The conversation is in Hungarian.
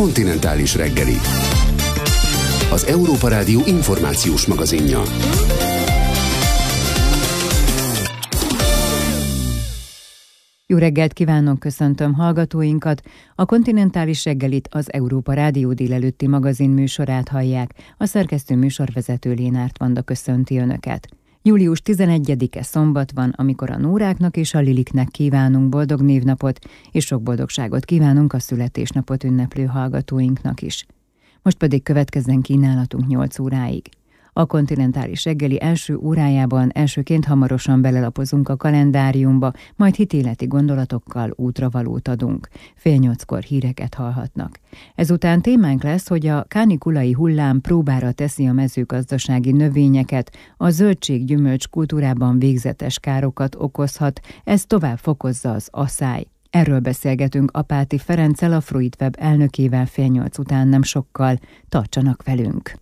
Kontinentális reggeli. Az Európa Rádió információs magazinja. Jó reggelt kívánok, köszöntöm hallgatóinkat! A Kontinentális reggelit, az Európa Rádió délelőtti magazin műsorát hallják. A szerkesztő műsorvezető Lénárt Vanda köszönti Önöket. Július 11-e szombat van, amikor a Nóráknak és a Liliknek kívánunk boldog névnapot, és sok boldogságot kívánunk a születésnapot ünneplő hallgatóinknak is. Most pedig következzen kínálatunk 8 óráig. A Kontinentális reggeli első órájában elsőként hamarosan belelapozunk a kalendáriumba, majd hitéleti gondolatokkal útravalót adunk. 7:30 híreket hallhatnak. Ezután témánk lesz, hogy a kánikulai hullám próbára teszi a mezőgazdasági növényeket, a zöldség-gyümölcs kultúrában végzetes károkat okozhat, ez tovább fokozza az aszály. Erről beszélgetünk Apáti Ferenccel, a Fruit Web elnökével 7:30 után nem sokkal. Tartsanak velünk!